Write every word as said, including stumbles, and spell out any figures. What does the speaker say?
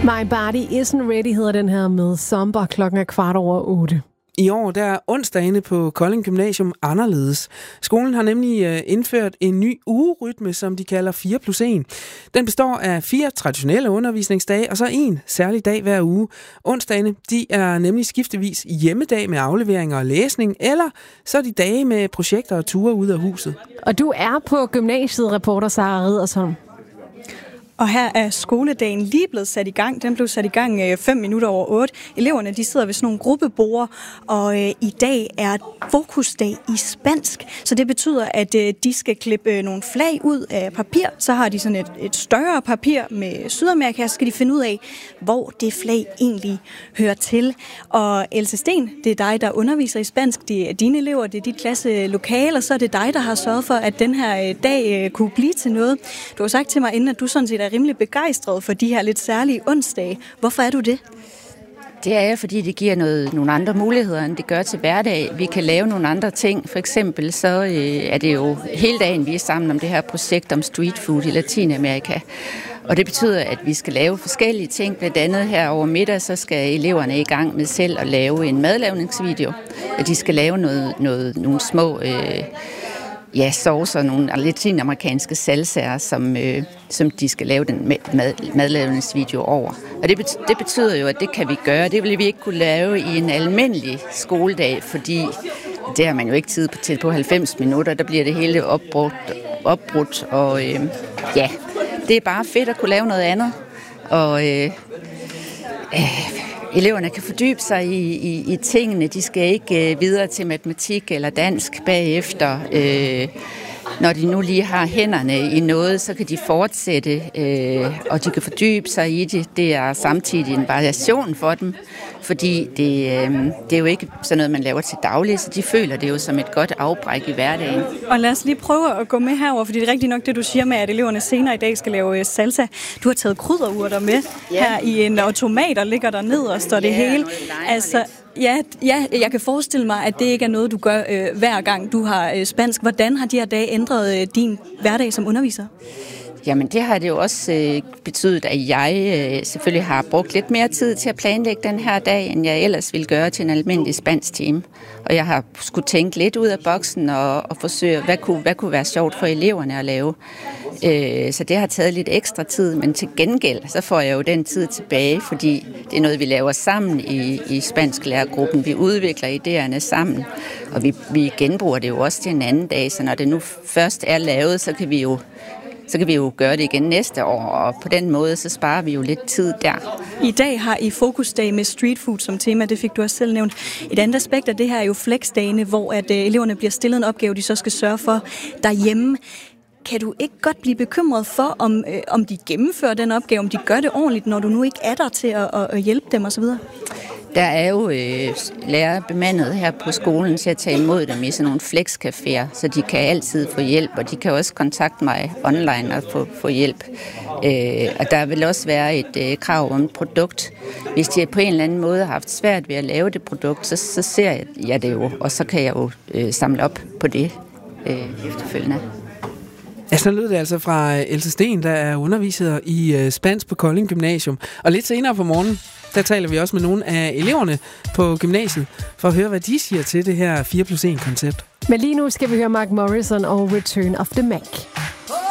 My Body Isn't Ready hedder den her med Somber. Klokken er kvart over otte. I år der er onsdagene på Kolding Gymnasium anderledes. Skolen har nemlig indført en ny ugerytme, som de kalder fire plus en. Den består af fire traditionelle undervisningsdage, og så en særlig dag hver uge. Onsdagene de er nemlig skiftevis hjemmedag med afleveringer og læsning, eller så er de dage med projekter og ture ud af huset. Og du er på gymnasiet, reporter Sara Riddersholm. Og her er skoledagen lige blevet sat i gang. Den blev sat i gang øh, fem minutter over otte. Eleverne de sidder ved sådan nogle gruppeborde, og øh, i dag er fokusdag i spansk. Så det betyder, at øh, de skal klippe øh, nogle flag ud af papir. Så har de sådan et, et større papir med Sydamerika, så skal de finde ud af, hvor det flag egentlig hører til. Og Else Sten, det er dig, der underviser i spansk. Det er dine elever, det er dit klasselokale, og så er det dig, der har sørget for, at den her øh, dag øh, kunne blive til noget. Du har sagt til mig inden, at du sådan set er rimelig begejstret for de her lidt særlige onsdage. Hvorfor er du det? Det er jeg, fordi det giver noget, nogle andre muligheder, end det gør til hverdag. Vi kan lave nogle andre ting. For eksempel så øh, er det jo hele dagen, vi er sammen om det her projekt om street food i Latinamerika. Og det betyder, at vi skal lave forskellige ting. Blandt andet her over middag, så skal eleverne i gang med selv at lave en madlavningsvideo. De skal lave noget, noget, nogle små øh, ja, saucer, nogle latinamerikanske salsaer, som, øh, som de skal lave den mad, madlavningsvideo over. Og det, bet- det betyder jo, at det kan vi gøre. Det ville vi ikke kunne lave i en almindelig skoledag, fordi det har man jo ikke tid til på halvfems minutter. Der bliver det hele opbrudt, opbrudt og øh, ja, det er bare fedt at kunne lave noget andet. Og øh, øh, eleverne kan fordybe sig i, i, i tingene. De skal ikke øh, videre til matematik eller dansk bagefter. Øh, når de nu lige har hænderne i noget, så kan de fortsætte, øh, og de kan fordybe sig i det. Det er samtidig en variation for dem, fordi det, øh, det er jo ikke sådan noget, man laver til daglig, så de føler det jo som et godt afbræk i hverdagen. Og lad os lige prøve at gå med herover, fordi det er rigtigt nok det, du siger med, at eleverne senere i dag skal lave salsa. Du har taget krydderurter med ja. Her i en automat, og ligger der ned og står det ja, hele. Altså, ja, ja, jeg kan forestille mig, at det ikke er noget, du gør øh, hver gang, du har øh, spansk. Hvordan har de her dage ændret øh, din hverdag som underviser? Jamen det har det jo også øh, betydet, at jeg øh, selvfølgelig har brugt lidt mere tid til at planlægge den her dag, end jeg ellers ville gøre til en almindelig spansk time. Og jeg har skulle tænke lidt ud af boksen og, og forsøge, hvad kunne, hvad kunne være sjovt for eleverne at lave. Øh, så det har taget lidt ekstra tid, men til gengæld, så får jeg jo den tid tilbage, fordi det er noget, vi laver sammen i, i spansklærergruppen. Vi udvikler idéerne sammen, og vi, vi genbruger det jo også til en anden dag, så når det nu først er lavet, så kan vi jo så kan vi jo gøre det igen næste år, og på den måde, så sparer vi jo lidt tid der. I dag har I fokusdag med street food som tema, det fik du også selv nævnt. Et andet aspekt af det her er jo flexdagene, hvor at eleverne bliver stillet en opgave, de så skal sørge for derhjemme. Kan du ikke godt blive bekymret for, om, øh, om de gennemfører den opgave, om de gør det ordentligt, når du nu ikke er der til at, at hjælpe dem osv.? Der er jo øh, lærere bemandet her på skolen til at tage imod dem i sådan nogle flexcaféer, så de kan altid få hjælp, og de kan også kontakte mig online og få, få hjælp. Øh, og der vil også være et øh, krav om et produkt. Hvis de på en eller anden måde har haft svært ved at lave det produkt, så, så ser jeg ja, det jo, og så kan jeg jo øh, samle op på det øh, efterfølgende. Ja, så lød det altså fra Else Sten, der er underviser i uh, spansk på Kolding Gymnasium. Og lidt senere på morgen, der taler vi også med nogle af eleverne på gymnasiet, for at høre, hvad de siger til det her fire plus en koncept. Men lige nu skal vi høre Mark Morrison og Return of the Mac.